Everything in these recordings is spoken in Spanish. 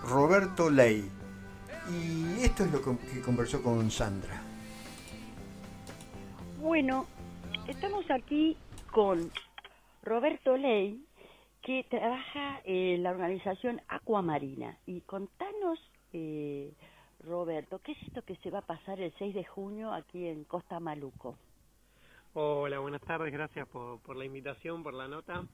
Roberto Ley. Y esto es lo que conversó con Sandra. Bueno, estamos aquí con Roberto Ley, que trabaja en la organización Aquamarina. Y contanos, Roberto, ¿qué es esto que se va a pasar el 6 de junio aquí en Costa Maluco? Hola, buenas tardes, gracias por la invitación, por la nota.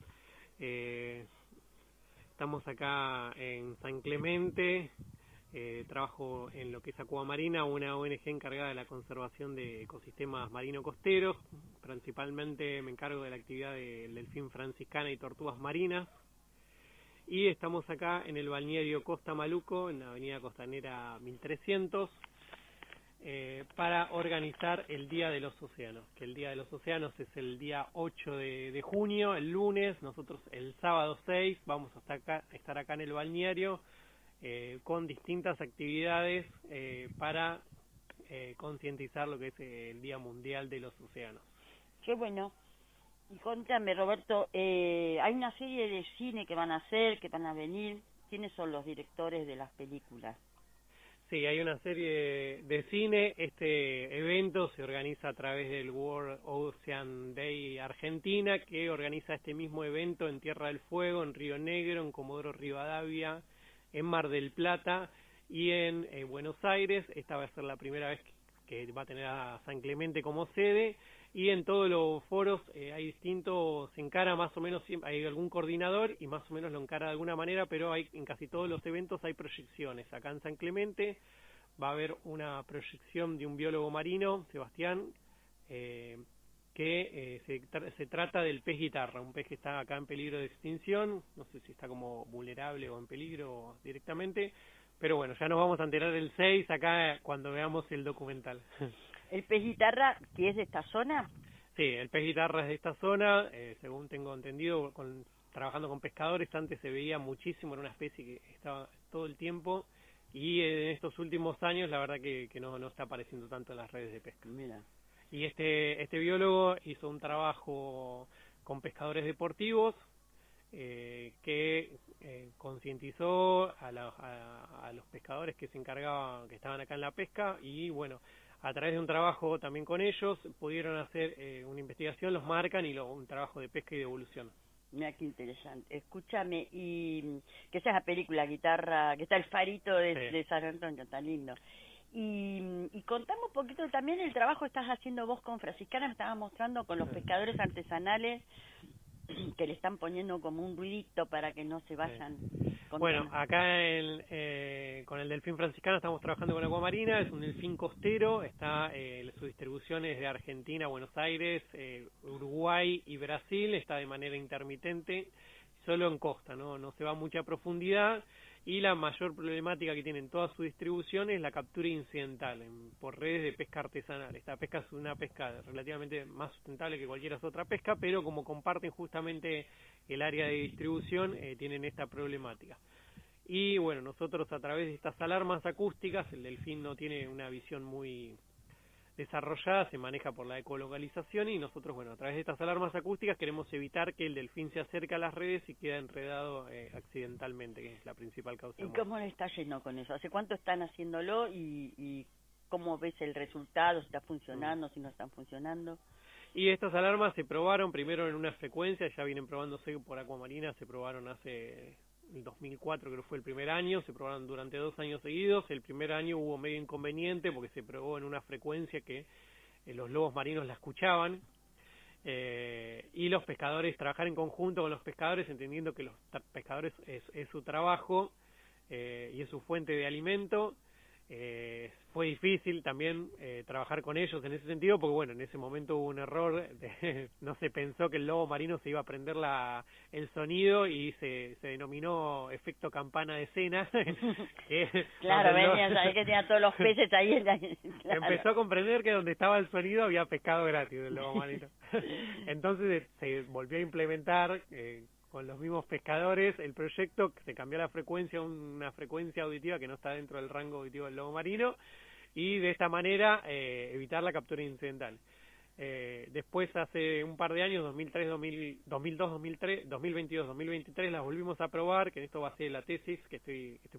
Estamos acá en San Clemente, trabajo en lo que es Aquamarina, una ONG encargada de la conservación de ecosistemas marino-costeros. Principalmente me encargo de la actividad del delfín franciscana y tortugas marinas. Y estamos acá en el balneario Costa Maluco, en la avenida Costanera 1300, para organizar el Día de los Océanos, que el Día de los Océanos es el día 8 de junio, el lunes. Nosotros el sábado 6 vamos a estar acá en el balneario con distintas actividades para concientizar lo que es el Día Mundial de los Océanos. Qué bueno. Y contame, Roberto, hay una serie de cine que van a hacer, que van a venir. ¿Quiénes son los directores de las películas? Sí, hay una serie de cine. Este evento se organiza a través del World Ocean Day Argentina, que organiza este mismo evento en Tierra del Fuego, en Río Negro, en Comodoro Rivadavia, en Mar del Plata y en Buenos Aires. Esta va a ser la primera vez que va a tener a San Clemente como sede, y en todos los foros hay distintos, se encara más o menos, hay algún coordinador y más o menos lo encara de alguna manera, pero en casi todos los eventos hay proyecciones. Acá en San Clemente va a haber una proyección de un biólogo marino, Sebastián, que se trata del pez guitarra, un pez que está acá en peligro de extinción. No sé si está como vulnerable o en peligro directamente, pero bueno, ya nos vamos a enterar el 6 acá cuando veamos el documental. ¿El pez guitarra, que es de esta zona? Sí, el pez guitarra es de esta zona, según tengo entendido, trabajando con pescadores. Antes se veía muchísimo, era una especie que estaba todo el tiempo, y en estos últimos años la verdad que no está apareciendo tanto en las redes de pesca. Mira. Y este biólogo hizo un trabajo con pescadores deportivos, que concientizó a los pescadores que se encargaban, que estaban acá en la pesca, y bueno, a través de un trabajo también con ellos pudieron hacer una investigación, los marcan, y un trabajo de pesca y de evolución. Mira qué interesante. Escúchame, y que esa es la película Guitarra, que está el farito de San Antonio, tan lindo. Y contame un poquito también el trabajo que estás haciendo vos con Franciscana. Me estabas mostrando con los pescadores artesanales que le están poniendo como un ruidito para que no se vayan. Bueno, acá con el delfín franciscano estamos trabajando con Aquamarina. Es un delfín costero, su distribución es de Argentina, Buenos Aires, Uruguay y Brasil. Está de manera intermitente, solo en costa, no se va a mucha profundidad, y la mayor problemática que tiene en toda su distribución es la captura incidental por redes de pesca artesanal. Esta pesca es una pesca relativamente más sustentable que cualquier otra pesca, pero como comparten justamente el área de distribución, tienen esta problemática. Y bueno, nosotros a través de estas alarmas acústicas, el delfín no tiene una visión muy desarrollada, se maneja por la ecolocalización, y nosotros, bueno, a través de estas alarmas acústicas queremos evitar que el delfín se acerque a las redes y quede enredado accidentalmente, que es la principal causa. ¿Y cómo le está yendo con eso? ¿Hace cuánto están haciéndolo y cómo ves el resultado? ¿Si está funcionando, si no están funcionando? Y estas alarmas se probaron primero en una frecuencia, ya vienen probándose por Aquamarina, se probaron hace el 2004, creo que fue el primer año, se probaron durante 2 años seguidos. El primer año hubo medio inconveniente porque se probó en una frecuencia que los lobos marinos la escuchaban, y los pescadores, trabajar en conjunto con los pescadores, entendiendo que los pescadores es su trabajo y es su fuente de alimento. Fue difícil también trabajar con ellos en ese sentido, porque bueno, en ese momento hubo un error, no se pensó que el lobo marino se iba a prender el sonido, y se denominó efecto campana de cena. Claro, venía, sabés que tenía todos los peces ahí. Claro. Empezó a comprender que donde estaba el sonido había pescado gratis del lobo marino. Entonces se volvió a implementar con los mismos pescadores el proyecto, que se cambió la frecuencia a una frecuencia auditiva que no está dentro del rango auditivo del lobo marino, y de esta manera evitar la captura incidental. Después, hace un par de años, 2003, 2002, 2003, 2022, 2023, las volvimos a probar, que esto va a ser la tesis que estoy